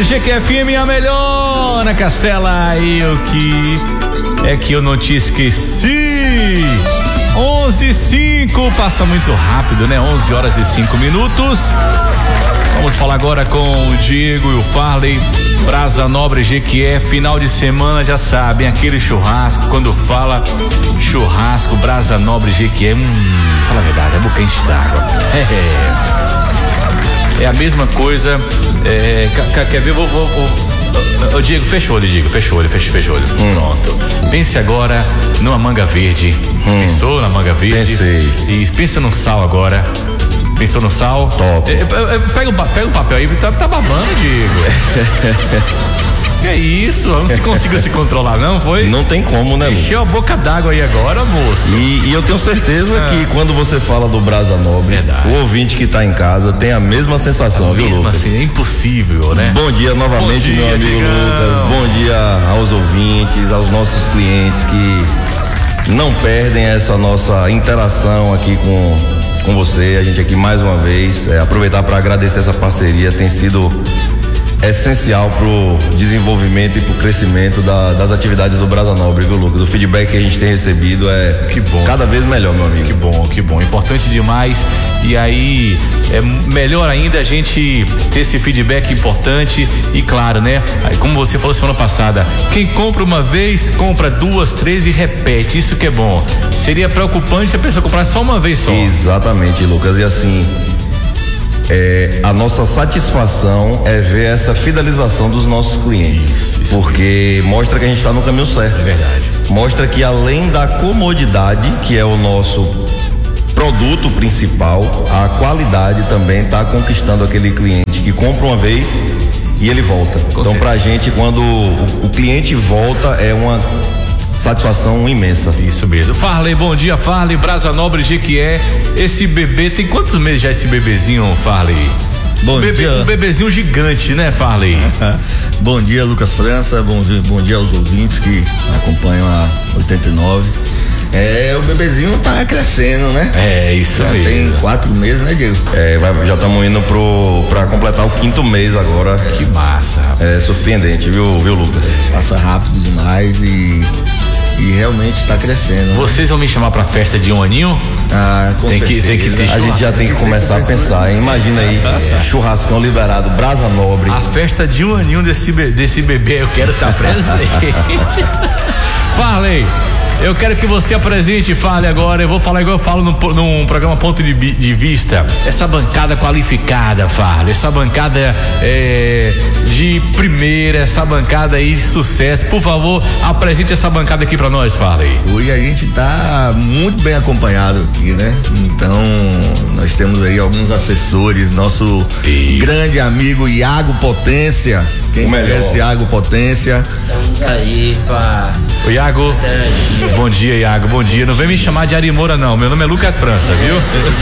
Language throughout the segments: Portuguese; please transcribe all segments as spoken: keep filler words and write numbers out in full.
G Q F M, a melhor na Castela. E o que é que eu não te esqueci? onze e cinco, passa muito rápido, né? onze horas e cinco minutos. Vamos falar agora com o Diego e o Farley. Brasa Nobre G Q F, final de semana, já sabem, aquele churrasco. Quando fala churrasco, Brasa Nobre G Q F, hum, fala a verdade, é boca enche d'água. É, é a mesma coisa. É, quer ver? Vou, vou, vou, o Diego, fechou olho, Diego, fechou olho, fechou, fechou olho. Hum. Pronto. Pense agora numa manga verde. Hum. Pensou na manga verde? Pensei. E pensa no sal agora. Pensou no sal? Top. É, é, pega, o, pega o papel aí, tá, tá babando, Diego. Que é isso? Não se conseguiu se controlar, não foi? Não tem como, né? Encheu a boca d'água aí agora, moço. E, e eu tenho certeza ah. que quando você fala do Brasa Nobre, verdade, o ouvinte que tá em casa tem a mesma sensação, a viu, mesma Lucas? Assim, é impossível, né? Bom dia novamente, Bom dia, meu amigo Digão. Lucas. Bom dia aos ouvintes, aos nossos clientes que não perdem essa nossa interação aqui com com você, a gente aqui mais uma vez, é, aproveitar para agradecer essa parceria, tem sido essencial pro desenvolvimento e pro crescimento da, das atividades do Brasa Nobre, viu, Lucas? O feedback que a gente tem recebido é que bom, cada vez melhor, meu amigo. Que bom, que bom, importante demais. E aí é melhor ainda a gente ter esse feedback importante e claro, né? Aí, como você falou semana passada, quem compra uma vez, compra duas, três e repete, isso que é bom. Seria preocupante se a pessoa comprasse só uma vez só. Exatamente, Lucas, e assim É, a nossa satisfação é ver essa fidelização dos nossos clientes, isso, isso porque mesmo. Mostra que a gente está no caminho certo. É verdade. Mostra que além da comodidade, que é o nosso produto principal, a qualidade também está conquistando aquele cliente que compra uma vez e ele volta. Com então, certeza. Pra gente, quando o, o cliente volta, é uma satisfação imensa. Isso mesmo. Farley, bom dia, Farley, Brasa Nobre G Q E. Esse bebê, tem quantos meses já esse bebezinho, Farley? Bom Bebe, dia. Um bebezinho gigante, né, Farley? Bom dia, Lucas França, bom dia, bom dia aos ouvintes que acompanham a oitenta e nove. É, o bebezinho tá crescendo, né? É, isso já mesmo. Tem quatro meses, né, Diego? É, vai, já estamos indo pro, pra completar o quinto mês agora. Que massa, rapaz. É surpreendente, viu, viu, Lucas? Passa rápido demais e... E realmente está crescendo. Vocês vão me chamar pra festa de um aninho? Ah, com tem certeza. Que, tem que ter a gente já tem que começar a pensar, hein? Imagina aí, é. churrascão liberado, Brasa Nobre. A festa de um aninho desse, desse bebê, eu quero estar presente. Farley, eu quero que você apresente, fale agora. Eu vou falar igual eu falo num, num programa Ponto de, de Vista. Essa bancada qualificada, Farley. Essa bancada é, de primeira, essa bancada aí de sucesso. Por favor, apresente essa bancada aqui pra nós, Farley. Hoje a gente tá muito bem acompanhado aqui, né? Então, nós temos aí alguns assessores. Nosso e... grande amigo Iago Potência. Quem conhece Iago Potência? Estamos aí pra... O Iago, bom dia, Iago, bom dia. Não vem me chamar de Ari Moura, não. Meu nome é Lucas França, viu?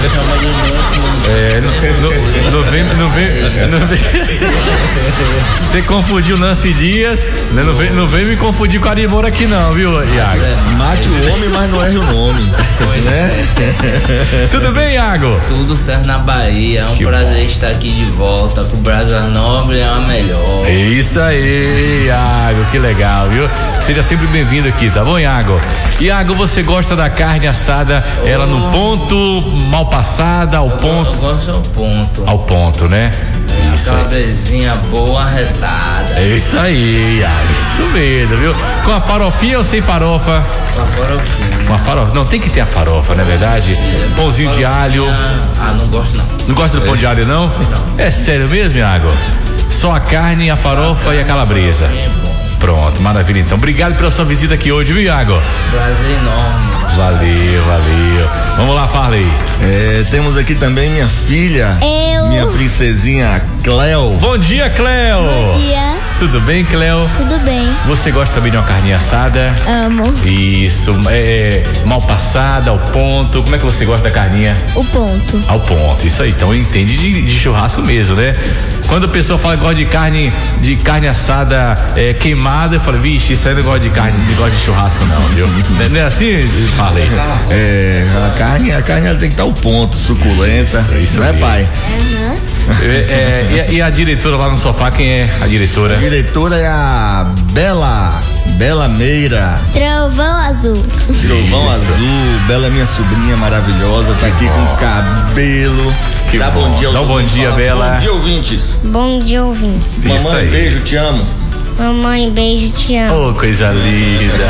É, não, não, não vem, não vem, não vem. Você confundiu Nancy Dias, né? Não vem, não vem me confundir com Ari Moura aqui, não, viu, Iago? Mate o homem, mas não erre o nome. Né? Tudo bem, Iago? Tudo certo na Bahia. É um que prazer bom. Estar aqui de volta. Com o Brasa Nobre é a melhor. É isso aí, Iago, que legal, viu? Seja sempre bem-vindo aqui, tá bom, Iago? Iago, você gosta da carne assada, oh. ela no ponto, mal passada, ao eu ponto? Eu gosto ao ponto. Ao ponto, né? É isso uma brezinha boa, arretada. É isso aí, Iago, isso mesmo, viu? Com a farofinha ou sem farofa? Com a farofinha. Com a farofa, não, tem que ter a farofa, não é verdade? É, pãozinho de alho. Ah, não gosto não. Não gosta do pão de alho, não? Não. É sério mesmo, Iago? Só a carne, a farofa a e a calabresa. É bom. Pronto, maravilha então. Obrigado pela sua visita aqui hoje, viu, Iago? Prazer enorme. Valeu, valeu. Vamos lá, Farley. É, temos aqui também minha filha. Eu. Minha princesinha Cleo. Bom dia, Cleo. Bom dia. Tudo bem, Cleo? Tudo bem. Você gosta também de uma carninha assada? Amo. Isso, é, mal passada, ao ponto. Como é que você gosta da carninha? O ponto. Ao ponto, isso aí. Então entende de, de churrasco mesmo, né? Quando a pessoa fala que gosta de carne, de carne assada é, queimada, eu falo, vixe, isso aí não gosta de carne, não gosta de churrasco não, viu? Não é assim? Falei. É, a carne, a carne ela tem que estar ao ponto, suculenta, isso, isso não é, mesmo. pai? Uhum. é, é, e, e a diretora lá no sofá, quem é a diretora? A diretora é a Bela, Bela Meira. Trovão Azul. Trovão Azul, Bela é minha sobrinha maravilhosa, tá aqui com cabelo. Que Dá bom, bom dia, Dá um bom dia, Bela. Bom dia, ouvintes. Bom dia, ouvintes. Mamãe, beijo, te amo. Mamãe, beijo, te amo. Oh, coisa linda.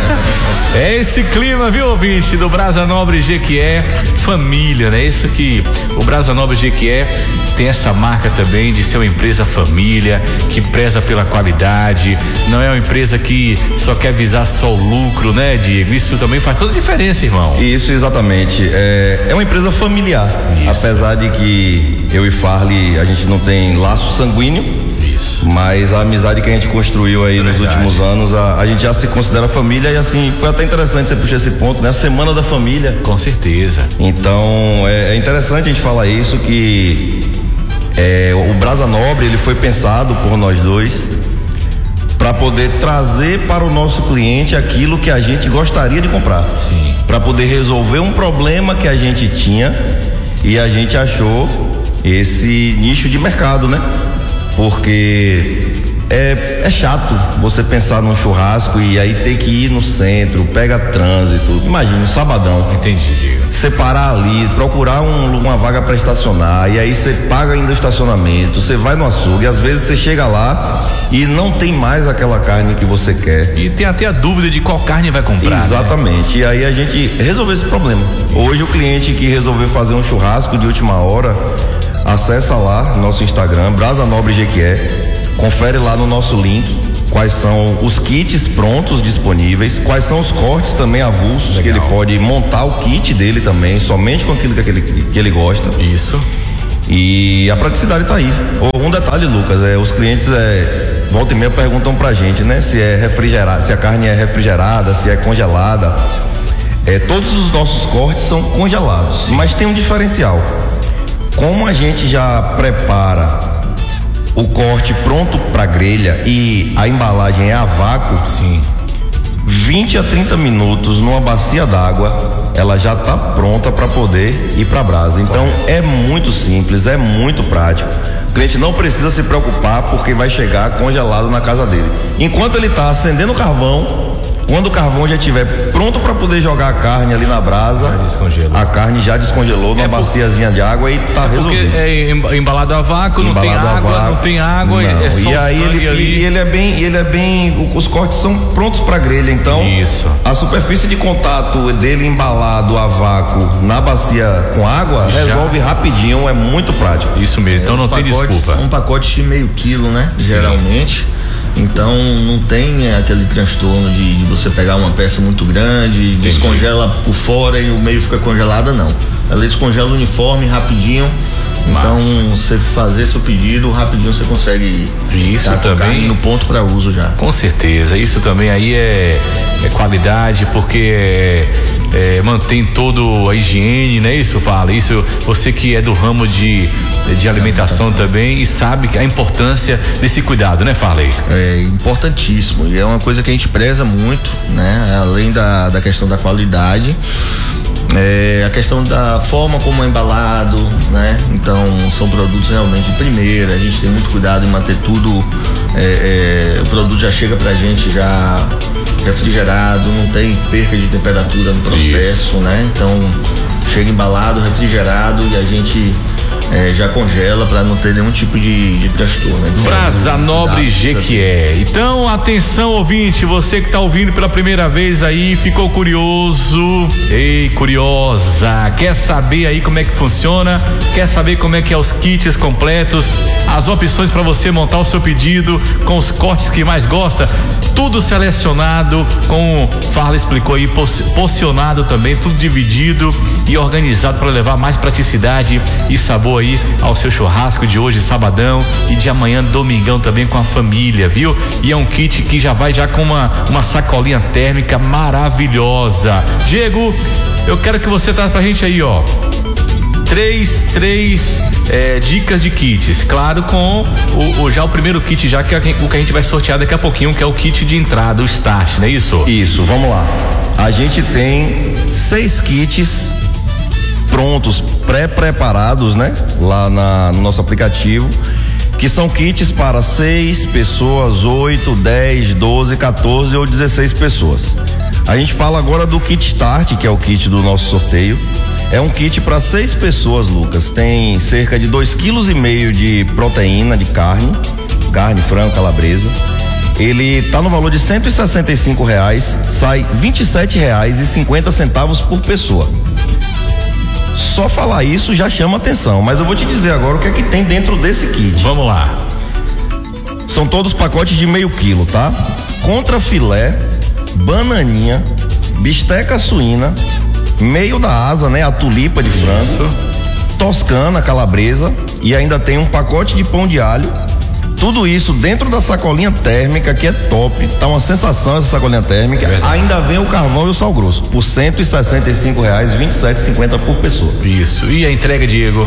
É esse clima, viu, ouvinte, do Brasa Nobre Jequié, família, né? Isso que o Brasa Nobre Jequié tem essa marca também de ser uma empresa família, que preza pela qualidade, não é uma empresa que só quer visar só o lucro, né, Diego? Isso também faz toda a diferença, irmão. Isso, exatamente. É, é uma empresa familiar, Isso. apesar de que eu e Farley, a gente não tem laço sanguíneo. Isso. Mas a amizade que a gente construiu aí é nos verdade. últimos anos, a, a gente já se considera família e assim, foi até interessante você puxar esse ponto, né? A Semana da Família. Com certeza. Então, é, é interessante a gente falar isso, que é, o Brasa Nobre, ele foi pensado por nós dois para poder trazer para o nosso cliente aquilo que a gente gostaria de comprar. Sim. Para poder resolver um problema que a gente tinha e a gente achou esse nicho de mercado, né? Porque é, é chato você pensar num churrasco e aí ter que ir no centro, pega trânsito. Imagina, um sabadão. Entendi. Você parar ali, procurar um, uma vaga para estacionar, e aí você paga ainda o estacionamento, você vai no açougue, às vezes você chega lá e não tem mais aquela carne que você quer. E tem até a dúvida de qual carne vai comprar. Exatamente. Né? E aí a gente resolveu esse problema. Hoje o cliente que resolveu fazer um churrasco de última hora, acessa lá nosso Instagram, Brasa Nobre Jequié, confere lá no nosso link quais são os kits prontos disponíveis, quais são os cortes também avulsos. Legal. Que ele pode montar o kit dele também, somente com aquilo que ele, que ele gosta. Isso. E a praticidade tá aí. Um detalhe, Lucas, é, os clientes é, volta e meia perguntam pra gente, né, se é refrigerada, se a carne é refrigerada, se é congelada. É, todos os nossos cortes são congelados. Sim. Mas tem um diferencial. Como a gente já prepara o corte pronto para grelha e a embalagem é a vácuo, sim, vinte a trinta minutos numa bacia d'água, ela já está pronta para poder ir para brasa. Então é muito simples, é muito prático. O cliente não precisa se preocupar porque vai chegar congelado na casa dele. Enquanto ele está acendendo o carvão, quando o carvão já estiver pronto para poder jogar a carne ali na brasa, a carne já descongelou numa é baciazinha de água e tá é resolvido. É embalado a vácuo, não tem água, vácuo, não tem água, não. É só e aí ele, ali. E ele é bem, ele é bem, os cortes são prontos para grelha, então isso. A superfície de contato dele embalado a vácuo na bacia com água já resolve rapidinho, é muito prático. Isso mesmo, então é, não tem pacotes, desculpa. Um pacote de meio quilo, né? Sim. Geralmente. Então não tem aquele transtorno de, de você pegar uma peça muito grande, entendi, descongela por fora e o meio fica congelada, não. Ela descongela o uniforme rapidinho. Então você fazer seu pedido rapidinho você consegue isso também no ponto para uso já. Com certeza, isso também aí é, é qualidade, porque é, é, mantém todo a higiene, né? Isso fala, isso você que é do ramo de de alimentação também e sabe que a importância desse cuidado, né, Farley? É importantíssimo e é uma coisa que a gente preza muito, né? Além da, da questão da qualidade, é, a questão da forma como é embalado, né? Então são produtos realmente de primeira, a gente tem muito cuidado em manter tudo, é, é, o produto já chega pra gente já refrigerado, não tem perca de temperatura no processo, isso, né? Então chega embalado, refrigerado e a gente É, já congela para não ter nenhum tipo de, de transtorno. Né? Brasa Nobre Jequié. Então, atenção, ouvinte, você que tá ouvindo pela primeira vez aí, ficou curioso, ei, curiosa, quer saber aí como é que funciona, quer saber como é que é os kits completos, as opções para você montar o seu pedido com os cortes que mais gosta, tudo selecionado, como o Farley explicou aí, porcionado também, tudo dividido e organizado para levar mais praticidade e sabor aí ao seu churrasco de hoje, sabadão, e de amanhã, domingão também com a família, viu? E é um kit que já vai já com uma, uma sacolinha térmica maravilhosa. Diego, eu quero que você traga pra gente aí, ó, três, três é, dicas de kits, claro, com o, o, já o primeiro kit já que é o que a gente vai sortear daqui a pouquinho, que é o kit de entrada, o start, não é isso? Isso, vamos lá. A gente tem seis kits prontos, pré-preparados, né? Lá na, no nosso aplicativo, que são kits para seis pessoas, oito, dez, doze, quatorze ou dezesseis pessoas. A gente fala agora do kit Start, que é o kit do nosso sorteio. É um kit para seis pessoas, Lucas. Tem cerca de dois quilos e meio de proteína de carne, carne, frango, calabresa. Ele tá no valor de cento e sessenta e cinco reais, sai vinte e sete reais e cinquenta centavos por pessoa. Só falar isso já chama atenção, mas eu vou te dizer agora o que é que tem dentro desse kit. Vamos lá. São todos pacotes de meio quilo, tá? Contra filé, bananinha, bisteca suína, meio da asa, né? A tulipa de frango, isso. Toscana, calabresa, e ainda tem um pacote de pão de alho. Tudo isso dentro da sacolinha térmica, que é top, tá uma sensação essa sacolinha térmica. É, ainda vem o carvão e o sal grosso, por cento e sessenta e cinco reais, vinte e sete reais e cinquenta centavos por pessoa. Isso, e a entrega, Diego?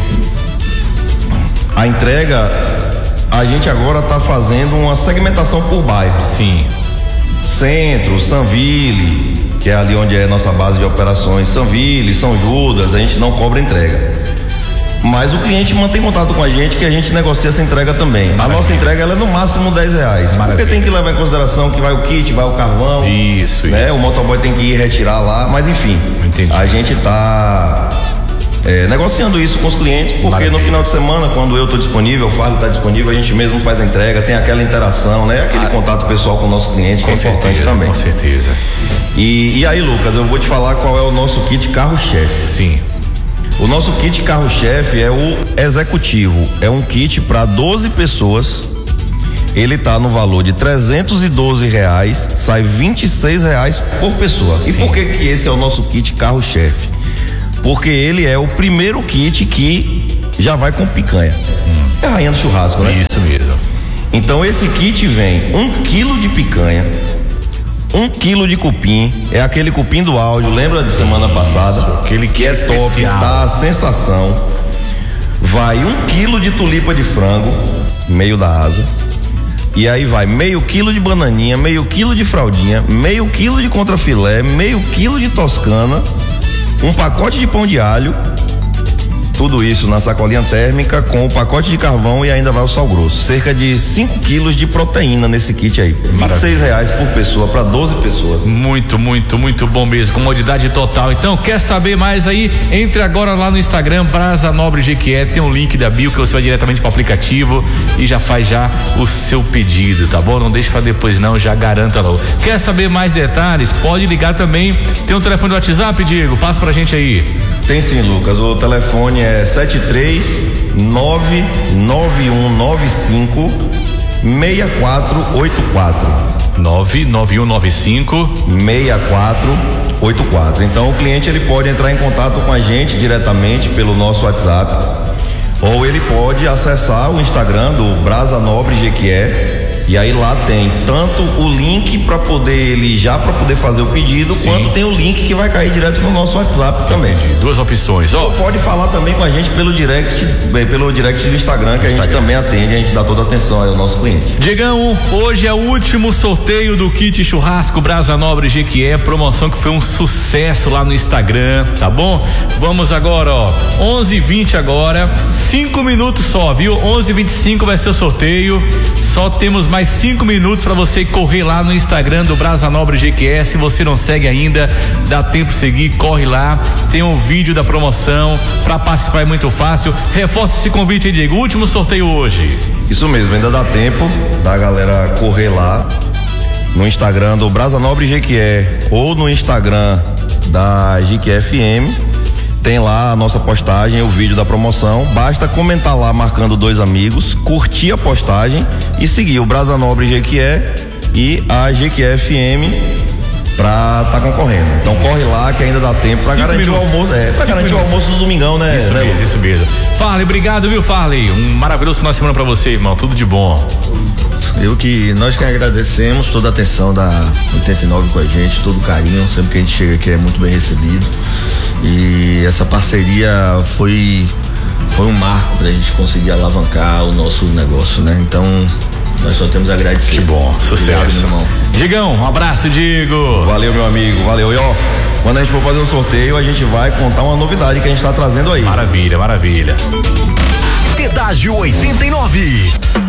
A entrega, a gente agora tá fazendo uma segmentação por bairro. Sim. Centro, Sanville, que é ali onde é nossa base de operações, Sanville, São Judas, a gente não cobra entrega. Mas o cliente mantém contato com a gente, que a gente negocia essa entrega também. Maravilha. A nossa entrega ela é no máximo dez reais. Maravilha. Porque tem que levar em consideração que vai o kit, vai o carvão. Isso, né? isso. O motoboy tem que ir retirar lá, mas enfim. Entendi. A gente tá é, negociando isso com os clientes, porque Maravilha. No final de semana, quando eu tô disponível, o Fábio tá disponível, a gente mesmo faz a entrega, tem aquela interação, né? Aquele ah, contato pessoal com o nosso cliente, que é importante também. Com certeza. E, e aí, Lucas, eu vou te falar qual é o nosso kit carro-chefe. Sim. O nosso kit carro-chefe é o executivo, é um kit para doze pessoas. Ele tá no valor de trezentos e doze reais, sai vinte e seis reais por pessoa. Sim. E por que que esse é o nosso kit carro-chefe? Porque ele é o primeiro kit que já vai com picanha. Hum. É a rainha do churrasco, né? Isso mesmo. Então esse kit vem um quilo de picanha, um quilo de cupim, é aquele cupim do áudio, lembra de semana Isso, passada? Aquele que é top, especial. Dá a sensação. Vai um quilo de tulipa de frango, meio da asa. E aí vai meio quilo de bananinha, meio quilo de fraldinha, meio quilo de contrafilé, meio quilo de toscana, um pacote de pão de alho. Tudo isso na sacolinha térmica com o pacote de carvão e ainda vai o sal grosso. Cerca de cinco quilos de proteína nesse kit aí. vinte e seis reais por pessoa para doze pessoas. Muito, muito, muito bom mesmo. Comodidade total. Então, quer saber mais aí? Entre agora lá no Instagram, Brasa Nobre Jequié. Tem um link da bio que você vai diretamente pro aplicativo e já faz já o seu pedido, tá bom? Não deixa pra depois não, já garanta logo. Quer saber mais detalhes? Pode ligar também. Tem um telefone do WhatsApp, Diego? Passa pra gente aí. Tem sim, Lucas. O telefone é sete três nove nove um nove cinco seis quatro oito quatro. nove nove um nove cinco seis quatro oito quatro. Então o cliente ele pode entrar em contato com a gente diretamente pelo nosso WhatsApp, ou ele pode acessar o Instagram do Brasa Nobre Jequié. E aí lá tem tanto o link para poder ele já para poder fazer o pedido, Sim. quanto tem o link que vai cair direto no nosso WhatsApp também. Duas opções. Ou pode falar também com a gente pelo direct, pelo direct do Instagram, que Instagram. a gente também atende, a gente dá toda a atenção ao nosso cliente. Diegão, hoje é o último sorteio do kit churrasco Brasa Nobre Jequié, promoção que foi um sucesso lá no Instagram, tá bom? Vamos agora, ó, onze e vinte agora, cinco minutos só, viu? onze e vinte e cinco vai ser o sorteio. Só temos mais cinco minutos para você correr lá no Instagram do Brasa Nobre Jequié. Se você não segue ainda, dá tempo de seguir, corre lá. Tem um vídeo da promoção. Para participar é muito fácil. Reforça esse convite aí, Diego. Último sorteio hoje. Isso mesmo, ainda dá tempo da galera correr lá no Instagram do Brasa Nobre Jequié ou no Instagram da Jequié F M. Tem lá a nossa postagem, o vídeo da promoção. Basta comentar lá marcando dois amigos, curtir a postagem e seguir o Brasa Nobre Jequié e a Jequié F M pra tá concorrendo. Então corre lá que ainda dá tempo pra Cinco garantir minutos. o almoço. É, pra Cinco garantir minutos. o almoço do domingão, né? Isso né, mesmo, isso mesmo. Farley, obrigado, viu, Farley? Um maravilhoso final de semana pra você, irmão. Tudo de bom. Eu que, nós que agradecemos toda a atenção da oitenta e nove com a gente, todo o carinho, sempre que a gente chega aqui é muito bem recebido. E essa parceria foi, foi um marco pra gente conseguir alavancar o nosso negócio, né? Então, nós só temos a agradecer. Que bom, sucesso. Obrigado, meu irmão. Digão, um abraço, Diego. Valeu, meu amigo, valeu. E ó, quando a gente for fazer o sorteio, a gente vai contar uma novidade que a gente está trazendo aí. Maravilha, maravilha. Pedágio oitenta e nove.